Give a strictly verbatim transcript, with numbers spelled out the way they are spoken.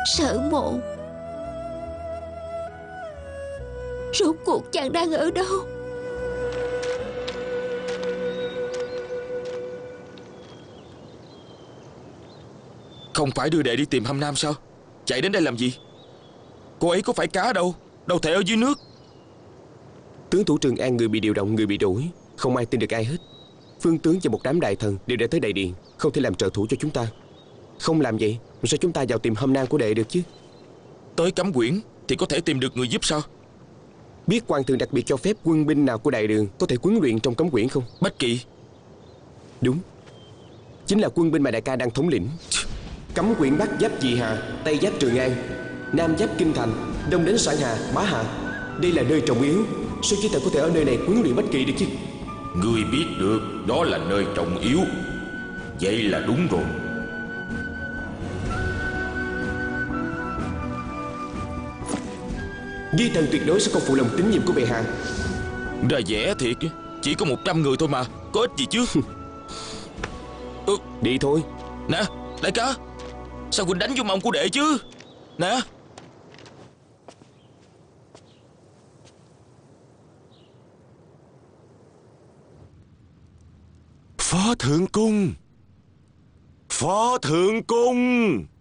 Sở Mộ, rốt cuộc chàng đang ở đâu? Không phải đưa đệ đi tìm Hâm Nam sao? Chạy đến đây làm gì? Cô ấy có phải cá đâu, đâu thể ở dưới nước. Tướng thủ Trường An người bị điều động, người bị đuổi, không ai tin được ai hết. Phương tướng và một đám đại thần đều đã tới đại điện, không thể làm trợ thủ cho chúng ta. Không làm vậy, sao chúng ta vào tìm Hâm Nam của đệ được chứ? Tới cấm quyển thì có thể tìm được người giúp sao? Biết quan thường đặc biệt cho phép quân binh nào của đại đường có thể huấn luyện trong cấm quyển không? Bách Kỵ. Đúng, chính là quân binh mà đại ca đang thống lĩnh. Cấm quyển Bắc giáp Dị Hà, Tây giáp Trường An, Nam giáp Kinh Thành, Đông đến Sản Hà, Bá Hà. Đây là nơi trọng yếu, sao chỉ ta có thể ở nơi này huấn luyện bách kỵ được chứ? Người biết được đó là nơi trọng yếu, vậy là đúng rồi. Di thần tuyệt đối sẽ không phụ lòng tín nhiệm của bệ hạ. Ra vẻ thiệt, chỉ có một trăm người thôi mà, có ích gì chứ. ừ. Đi thôi. Nè, đại ca, sao Quỳnh đánh vô mông của đệ chứ? Nè. Phó Thượng Cung, Phó Thượng Cung.